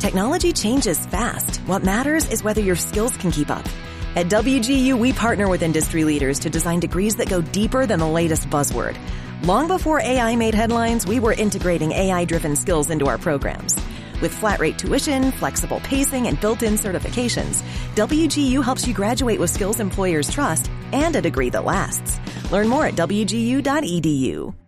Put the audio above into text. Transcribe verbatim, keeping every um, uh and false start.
Technology changes fast. What matters is whether your skills can keep up. At W G U, we partner with industry leaders to design degrees that go deeper than the latest buzzword. Long before A I made headlines, we were integrating A I-driven skills into our programs. With flat-rate tuition, flexible pacing, and built-in certifications, W G U helps you graduate with skills employers trust and a degree that lasts. Learn more at W G U dot E D U.